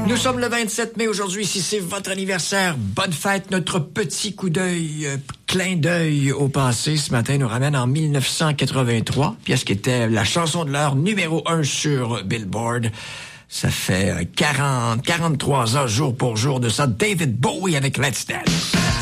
Nous sommes le 27 mai aujourd'hui. Si c'est votre anniversaire, bonne fête. Notre petit coup d'œil, clin d'œil au passé ce matin nous ramène en 1983, pièce qui était la chanson de l'heure numéro 1 sur Billboard. Ça fait 43 ans jour pour jour de ça. David Bowie avec Let's Dance.